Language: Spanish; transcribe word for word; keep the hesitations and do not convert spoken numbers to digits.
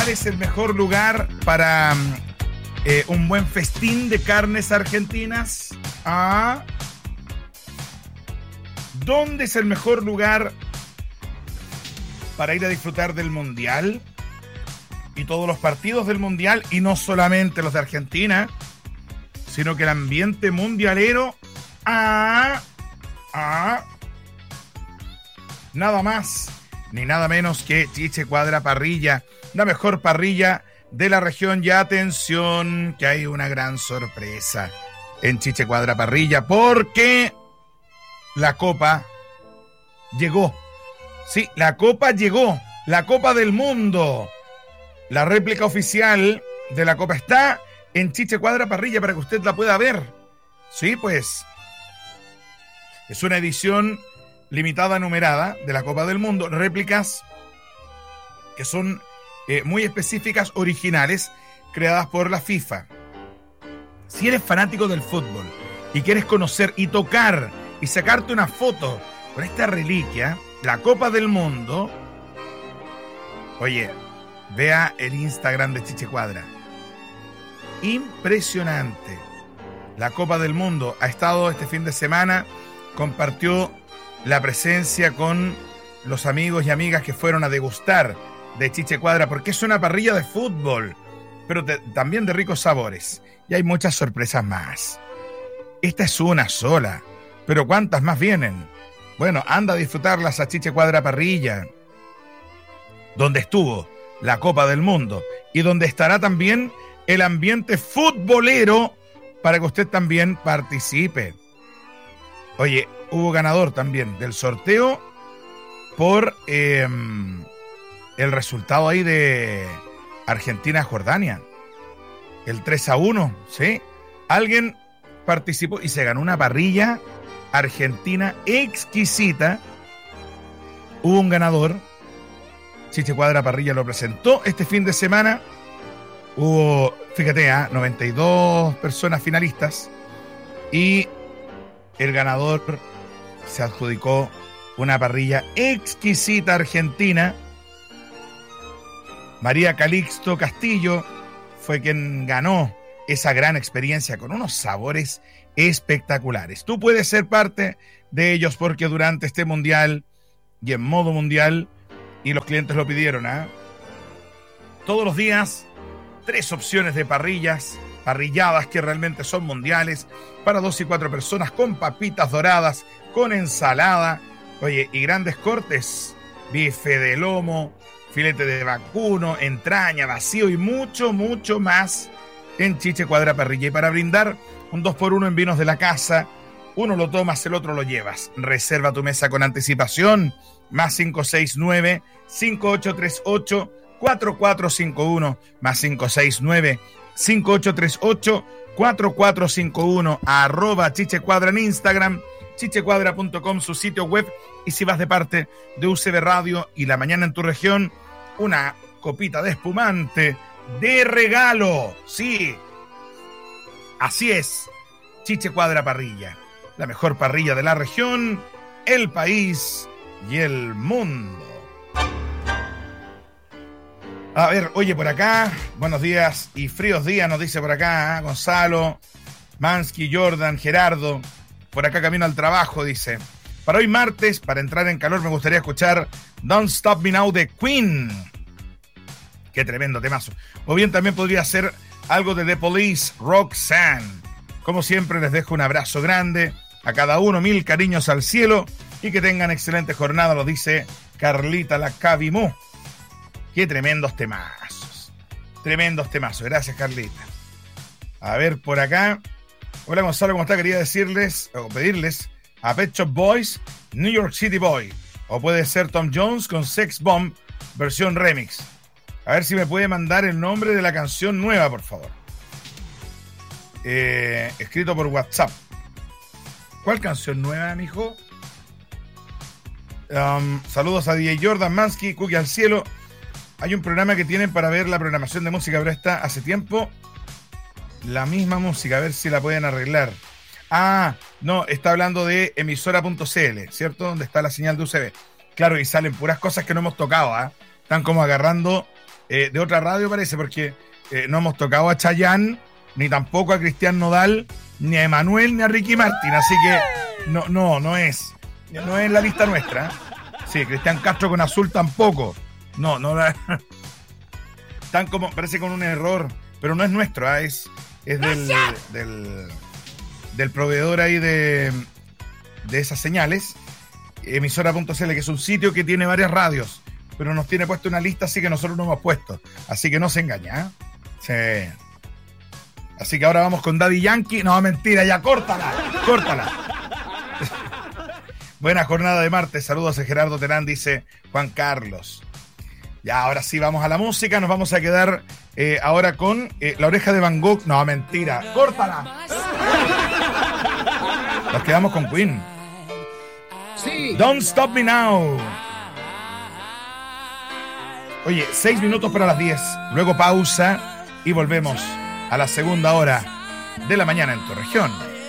es el mejor lugar para eh, un buen festín de carnes argentinas? ¿Ah? ¿Dónde es el mejor lugar para ir a disfrutar del Mundial? Y todos los partidos del Mundial, y no solamente los de Argentina, sino que el ambiente mundialero. ¡Ah! ¡Ah! Nada más ni nada menos que Chiche Cuadra Parrilla, la mejor parrilla de la región. Y atención, que hay una gran sorpresa en Chiche Cuadra Parrilla, porque la Copa llegó. Sí, la Copa llegó, la Copa del Mundo. La réplica oficial de la Copa está en Chiche Cuadra Parrilla para que usted la pueda ver. Sí, pues es una edición limitada numerada de la Copa del Mundo, réplicas que son eh, muy específicas, originales, creadas por la FIFA. Si eres fanático del fútbol y quieres conocer y tocar y sacarte una foto con esta reliquia, la Copa del Mundo, oye, vea el Instagram de Chiche Cuadra. Impresionante. La Copa del Mundo ha estado este fin de semana, compartió la presencia con los amigos y amigas que fueron a degustar de Chiche Cuadra, porque es una parrilla de fútbol, pero te, también de ricos sabores. Y hay muchas sorpresas más. Esta es una sola, pero ¿cuántas más vienen? Bueno, anda a disfrutarlas a Chiche Cuadra Parrilla, donde estuvo la Copa del Mundo y donde estará también el ambiente futbolero para que usted también participe. Oye, hubo ganador también del sorteo por eh, el resultado ahí de Argentina-Jordania. El tres a uno, ¿sí? Alguien participó y se ganó una parrilla argentina exquisita. Hubo un ganador. Chiche Cuadra Parrilla lo presentó este fin de semana. Hubo, fíjate, ¿eh? noventa y dos personas finalistas. Y el ganador se adjudicó una parrilla exquisita argentina. María Calixto Castillo fue quien ganó esa gran experiencia con unos sabores espectaculares. Tú puedes ser parte de ellos porque durante este mundial y en modo mundial, y los clientes lo pidieron, ¿eh? Todos los días, tres opciones de parrillas, parrilladas que realmente son mundiales, para dos y cuatro personas, con papitas doradas, con ensalada, oye, y grandes cortes, bife de lomo, filete de vacuno, entraña, vacío y mucho, mucho más en Chiche Cuadra Parrilla. Y para brindar, un dos por uno en vinos de la casa, uno lo tomas, el otro lo llevas. Reserva tu mesa con anticipación, más cinco seis nueve, cinco ocho tres ocho, cuatro cuatro cinco uno, más cinco seis nueve, cinco ocho tres ocho, cuatro cuatro cinco uno, arroba Chiche Cuadra en Instagram, chichecuadra punto com su sitio web, y si vas de parte de U C B Radio y La Mañana en tu región, una copita de espumante de regalo. Sí, así es, Chiche Cuadra Parrilla, la mejor parrilla de la región, el país y el mundo. A ver, oye, por acá, buenos días y fríos días, nos dice por acá, ¿eh? Gonzalo, Mansky, Jordan, Gerardo, por acá camino al trabajo, dice. Para hoy martes, para entrar en calor, me gustaría escuchar Don't Stop Me Now de Queen. Qué tremendo temazo. O bien también podría ser algo de The Police, Roxanne. Como siempre, les dejo un abrazo grande a cada uno, mil cariños al cielo, y que tengan excelente jornada, lo dice Carlita la Cabimú. Qué tremendos temazos. Tremendos temazos. Gracias, Carlita. A ver, por acá. Hola, Gonzalo, ¿cómo está? Quería decirles, o pedirles, a Pet Shop Boys, New York City Boy. O puede ser Tom Jones con Sex Bomb, versión remix. A ver si me puede mandar el nombre de la canción nueva, por favor. Eh, escrito por WhatsApp. ¿Cuál canción nueva, mijo? Um, saludos a D J Jordan, Mansky, Cookie al cielo. Hay un programa que tienen para ver la programación de música, pero está hace tiempo la misma música, a ver si la pueden arreglar. Ah, no, está hablando de emisora punto c l, ¿cierto? Donde está la señal de U C B. Claro, y salen puras cosas que no hemos tocado, ¿ah? ¿eh? Están como agarrando eh, de otra radio parece, porque eh, no hemos tocado a Chayanne, ni tampoco a Cristian Nodal, ni a Emanuel, ni a Ricky Martin, así que no, no, no es, no es la lista nuestra. Sí, Cristian Castro con Azul tampoco. No, no la... Están como, parece con un error, pero no es nuestro, ¿eh? es, es del, del, del proveedor ahí de, de esas señales, emisora punto c l, que es un sitio que tiene varias radios, pero nos tiene puesto una lista, así que nosotros no hemos puesto. Así que no se engaña, ¿eh? Sí. Así que ahora vamos con Daddy Yankee. No, mentira, ya, córtala, córtala. Buena jornada de martes, saludos a Gerardo Terán, dice Juan Carlos. Ya, ahora sí vamos a la música, nos vamos a quedar eh, ahora con eh, La Oreja de Van Gogh. No, mentira, córtala. Nos quedamos con Queen. Sí. Don't Stop Me Now. Oye, seis minutos para las diez, luego pausa y volvemos a la segunda hora de la mañana en tu región.